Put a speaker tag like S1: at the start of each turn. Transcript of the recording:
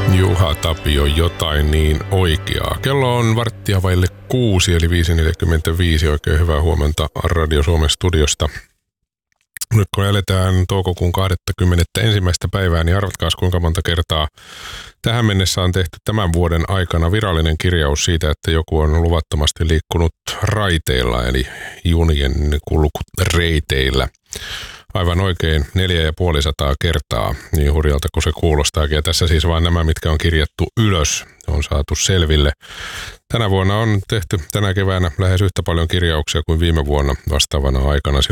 S1: Juha Tapio, jotain niin oikeaa. Kello on 6:15 eli 5:45. Oikein hyvää huomenta Radio Suomen studiosta. Nyt kun eletään toukokuun 21. päivää, niin arvatkaas kuinka monta kertaa tähän mennessä on tehty tämän vuoden aikana virallinen kirjaus siitä, että joku on luvattomasti liikkunut raiteilla, eli junien kulkureiteillä. Aivan oikein 450 kertaa, niin hurjalta kuin se kuulostaakin. Ja tässä siis vain nämä, mitkä on kirjattu ylös, on saatu selville. Tänä vuonna on tehty tänä keväänä lähes yhtä paljon kirjauksia kuin viime vuonna vastaavana aikana.